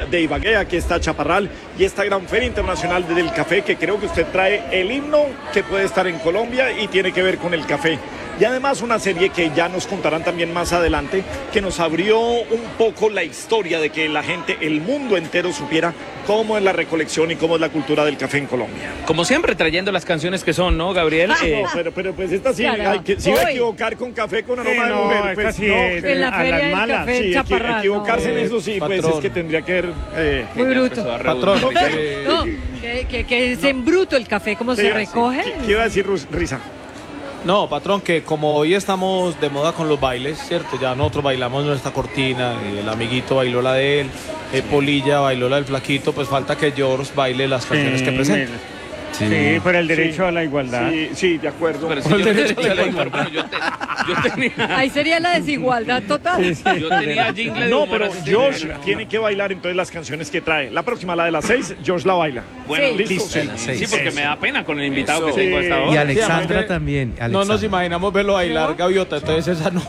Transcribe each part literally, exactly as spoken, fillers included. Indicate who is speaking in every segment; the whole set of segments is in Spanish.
Speaker 1: de Ibagué. Aquí está Chaparral y esta gran feria internacional del café, que creo que usted trae el himno que puede estar en Colombia y tiene que ver con el café. Y además una serie que ya nos contarán también más adelante, que nos abrió un poco la historia de que la gente, el mundo entero supiera cómo es la recolección y cómo es la cultura del café en Colombia.
Speaker 2: Como siempre, trayendo las canciones que son, ¿no, Gabriel?
Speaker 1: Ah,
Speaker 2: eh...
Speaker 1: no, pero, pero pues esta sí,
Speaker 3: claro.
Speaker 1: hay que, sí va a equivocar con café con aroma
Speaker 4: sí,
Speaker 1: de
Speaker 4: no,
Speaker 1: mujer. Pues,
Speaker 4: sí,
Speaker 1: no,
Speaker 3: en la
Speaker 4: a
Speaker 3: feria
Speaker 4: las
Speaker 3: del
Speaker 4: malas.
Speaker 3: café
Speaker 1: sí,
Speaker 3: Chaparral.
Speaker 1: equivocarse
Speaker 3: no.
Speaker 1: en eso sí, pues
Speaker 2: Patrón.
Speaker 1: es que tendría que ver... Eh,
Speaker 3: Muy bruto.
Speaker 2: Patrón.
Speaker 3: No, que, que, que es en bruto el café, como
Speaker 1: sí,
Speaker 3: se
Speaker 1: sí.
Speaker 3: recoge.
Speaker 1: ¿Qué, qué iba a decir Risa?
Speaker 5: No, patrón, que como hoy estamos de moda con los bailes, ¿cierto? Ya nosotros bailamos nuestra cortina, el amiguito bailó la de él, eh, Polilla bailó la del flaquito, pues falta que George baile las canciones que presenta.
Speaker 4: Sí, sí, por el derecho
Speaker 1: sí,
Speaker 4: a la igualdad.
Speaker 1: Sí, sí, de acuerdo.
Speaker 2: Pero si
Speaker 5: Por el
Speaker 2: yo
Speaker 5: derecho
Speaker 2: tenía
Speaker 5: a la
Speaker 2: la
Speaker 5: igualdad.
Speaker 2: bueno, yo, te- yo tenía,
Speaker 3: Ahí sería la desigualdad total.
Speaker 4: Sí, sí.
Speaker 2: yo tenía jingle de
Speaker 1: No,
Speaker 2: humor
Speaker 1: pero
Speaker 2: así.
Speaker 1: George tiene que bailar entonces las canciones que trae. La próxima, la de las seis, George la baila.
Speaker 2: Bueno,
Speaker 3: Sí.
Speaker 1: ¿Listo?
Speaker 2: Sí,
Speaker 1: Sí.
Speaker 2: sí, porque me da pena con el invitado
Speaker 1: Eso.
Speaker 2: que tengo hasta
Speaker 1: Sí.
Speaker 2: ahora.
Speaker 6: Y Alexandra
Speaker 5: Sí,
Speaker 6: también.
Speaker 5: No
Speaker 6: Alexandra.
Speaker 5: nos imaginamos verlo bailar, Gaviota, entonces esa no.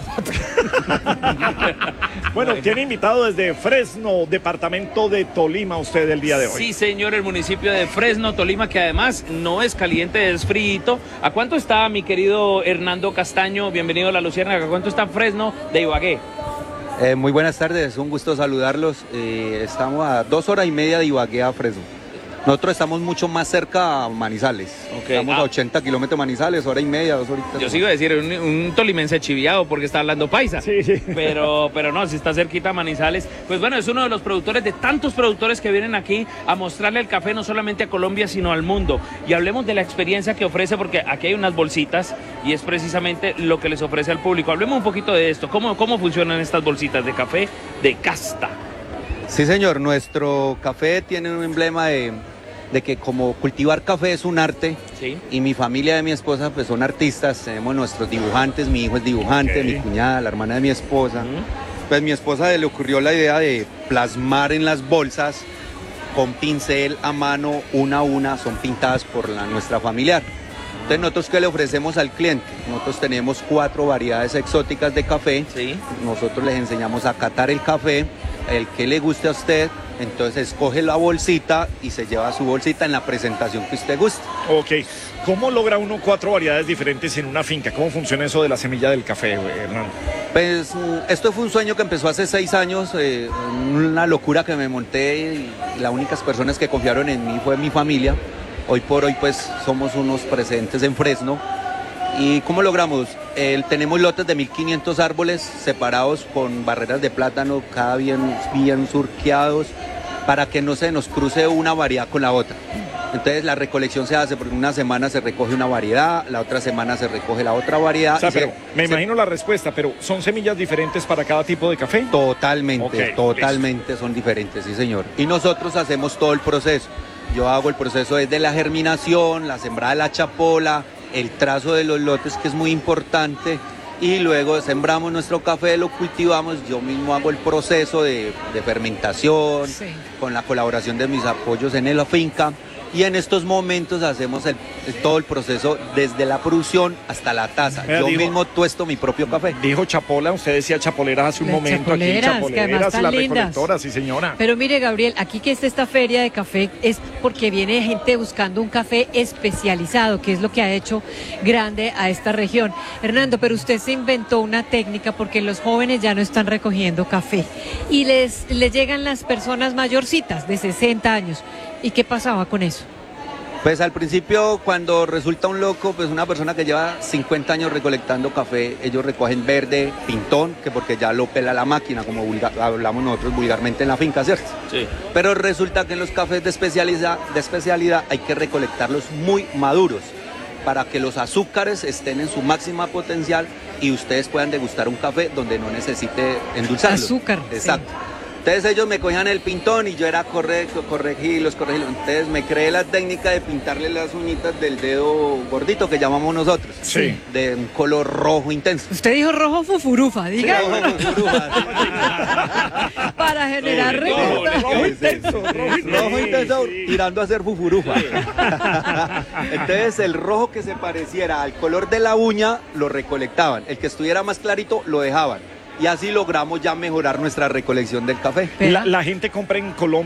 Speaker 1: Bueno, tiene invitado desde Fresno, departamento de Tolima, usted el día de hoy.
Speaker 2: Sí, señor, el municipio de Fresno, Tolima, que además no es caliente, es frío. ¿A cuánto está, mi querido Hernando Castaño? Bienvenido a La Luciérnaga. ¿A cuánto está Fresno de Ibagué?
Speaker 7: Eh, muy buenas tardes, un gusto saludarlos. Eh, estamos a dos horas y media de Ibagué a Fresno. Nosotros estamos mucho más cerca a Manizales.
Speaker 2: Ok,
Speaker 7: Estamos
Speaker 2: ah.
Speaker 7: a ochenta kilómetros de Manizales, hora y media, dos horitas.
Speaker 2: Yo sigo a decir, un, un tolimense chiviado porque está hablando paisa.
Speaker 1: Sí, sí.
Speaker 2: Pero, pero no, si está cerquita a Manizales. Pues bueno, es uno de los productores, de tantos productores que vienen aquí a mostrarle el café no solamente a Colombia, sino al mundo. Y hablemos de la experiencia que ofrece, porque aquí hay unas bolsitas y es precisamente lo que les ofrece al público. Hablemos un poquito de esto. ¿Cómo, cómo funcionan estas bolsitas de café de casta?
Speaker 7: Sí, señor, nuestro café tiene un emblema de, de que como cultivar café es un arte.
Speaker 2: Sí.
Speaker 7: Y mi familia de mi esposa pues son artistas, tenemos nuestros dibujantes, mi hijo es dibujante,
Speaker 1: Ok.
Speaker 7: mi cuñada, la hermana de mi esposa.
Speaker 2: Ujú.
Speaker 7: Pues mi esposa le ocurrió la idea de plasmar en las bolsas con pincel a mano, una a una, son pintadas por la, nuestra familiar. Entonces nosotros ¿qué le ofrecemos al cliente? Nosotros tenemos cuatro variedades exóticas de café.
Speaker 2: Sí.
Speaker 7: Nosotros les enseñamos a catar el café, el que le guste a usted. Entonces escoge la bolsita y se lleva su bolsita en la presentación que usted guste.
Speaker 1: Ok. ¿Cómo logra uno cuatro variedades diferentes en una finca? ¿Cómo funciona eso de la semilla del café, Hernando?
Speaker 7: Pues mm, esto fue un sueño que empezó hace seis años, eh, una locura que me monté y las únicas personas que confiaron en mí fue mi familia. Hoy por hoy pues somos unos presentes en Fresno. ¿Y cómo logramos? Eh, tenemos lotes de mil quinientos árboles separados con barreras de plátano, cada bien, bien surqueados, para que no se nos cruce una variedad con la otra. Entonces la recolección se hace porque una semana se recoge una variedad, la otra semana se recoge la otra variedad.
Speaker 1: O sea,
Speaker 7: y se-
Speaker 1: pero me
Speaker 7: se-
Speaker 1: imagino la respuesta, pero ¿son semillas diferentes para cada tipo de café?
Speaker 7: Totalmente,
Speaker 1: Ok,
Speaker 7: totalmente son diferentes, sí señor. Y nosotros hacemos todo el proceso. Yo hago el proceso desde la germinación, la sembrada de la chapola, el trazo de los lotes, que es muy importante, y luego sembramos nuestro café, lo cultivamos. Yo mismo hago el proceso de, de fermentación,
Speaker 3: Sí.
Speaker 7: con la colaboración de mis apoyos en la finca. Y en estos momentos hacemos el- el- todo el proceso desde la producción hasta la taza.
Speaker 1: Vea,
Speaker 7: Yo
Speaker 1: digo-
Speaker 7: mismo tuesto mi propio café.
Speaker 1: Dijo chapola, usted decía chapoleras hace un
Speaker 3: Las
Speaker 1: momento
Speaker 3: chapoleras,
Speaker 1: aquí,
Speaker 3: que además
Speaker 1: chapoleras,
Speaker 3: están
Speaker 1: las
Speaker 3: lindas.
Speaker 1: recolectoras, sí señora.
Speaker 3: Pero mire, Gabriel, aquí que está esta feria de café es porque viene gente buscando un café especializado, que es lo que ha hecho grande a esta región. Hernando, pero usted se inventó una técnica porque los jóvenes ya no están recogiendo café y les, les llegan las personas mayorcitas de sesenta años. ¿Y qué pasaba con eso?
Speaker 7: Pues al principio, cuando resulta un loco, pues una persona que lleva cincuenta años recolectando café, ellos recogen verde, pintón, que porque ya lo pela la máquina, como vulgar- hablamos nosotros vulgarmente en la finca, ¿cierto?
Speaker 2: Sí.
Speaker 7: Pero resulta que en los cafés de especialidad, de especialidad hay que recolectarlos muy maduros para que los azúcares estén en su máxima potencial y ustedes puedan degustar un café donde no necesite endulzarlo.
Speaker 3: Azúcar, sí.
Speaker 7: Exacto. Entonces ellos me cogían el pintón y yo era correcto, corregirlos, corregirlos. Entonces me creé la técnica de pintarle las uñitas del dedo gordito que llamamos nosotros.
Speaker 1: Sí.
Speaker 7: De un color rojo intenso.
Speaker 3: Usted dijo rojo fufurufa, diga,
Speaker 7: Rojo con burbujas.
Speaker 3: para generar
Speaker 2: Sí,
Speaker 3: reclutas.
Speaker 1: Rojo intenso, rojo intenso.
Speaker 7: Rojo intenso
Speaker 1: Sí.
Speaker 7: tirando a ser fufurufa. Entonces el rojo que se pareciera al color de la uña lo recolectaban. El que estuviera más clarito lo dejaban. Y así logramos ya mejorar nuestra recolección del café.
Speaker 1: La, la gente compra en Colombia